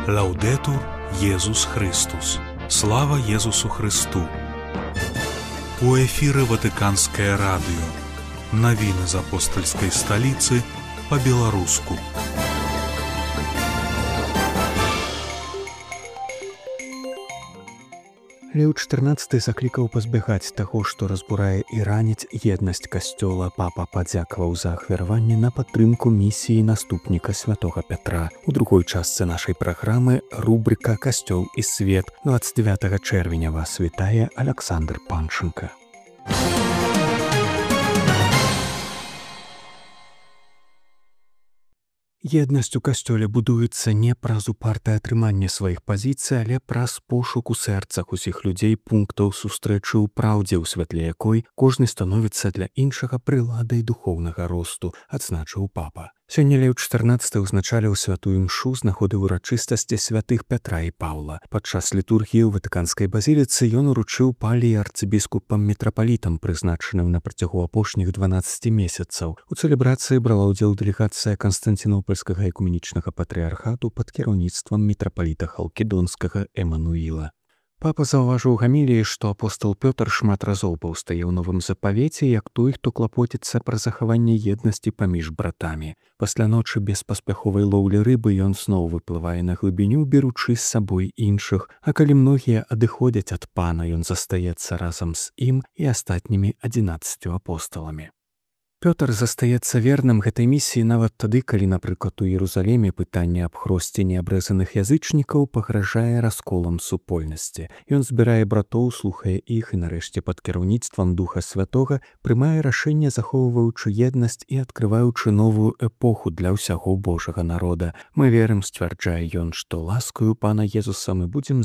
Лаўдэтур Езус Христус. Слава Езусу Христу. У эфіры Ватыканскае радыё. Навіны з апостальскай сталіцы па-беларуску. Леў XIV заклікаў пазбягаць таго, што разбурае і раніць еднасць касцёла. Папа падзякаваў за ахвяраванне на падтрымку місіі наступніка святога Пятра. У другой частцы нашай праграмы рубрика «Касцёл і свет». 29 чэрвеня вас вітае Александр Панченко. Еднасць у касцёле будуецца не праз упартае атрыманне сваіх пазіцый, але праз пошук у сэрцах усіх людзей пунктаў сустрэчы ў праўдзе, у святле якой кожны становіцца для іншага прыладай духоўнага росту, адзначыў папа. Сёння Леў XIV узначаліў святую імшу з нагоды ўрачыстасці святых Пятра і Паўла. Падчас літургіі ў Ватыканскай базіліцы ён уручыў паліі арцыбіскупам-мітрапалітам, прызначаным на працягу апошніх 12 месяцаў. У цэлебрацыі брала ўдзел дэлегацыя Канстанцінопольскага экуменічнага патрыархату пад кіраўніцтвам мітрапаліта Халкідонскага Эмануіла. Папа заўважыў у гаміліі, што апостол Пётр шмат разоў паўстае ў новым запавеце як той, хто клапоціцца пра захаванне еднасці паміж братамі. Пасля ночы без паспяховай лоўлі рыбы ён зноў выплывае на глыбіню, беручы з сабой іншых, а калі многія адыходзяць ад пана, ён застаецца разам з ім і астатнімі 11 апосталамі. Пётр застаецца верным гэтай місіі нават тады, калі, напрыклад, у Іерусаліме пытанне аб хросце неабрэзаных язычнікаў пагражае расколам супольнасці. Ён збірае братоў, слухае іх і нарэшце пад кіраўніцтвам Духа Святога прымае рашэнне, захоўваючы еднасць і адкрываючы новую эпоху для ўсяго Божага народа. Мы верым, сцвярджае ён, што ласкаю Пана Езуса мы будзем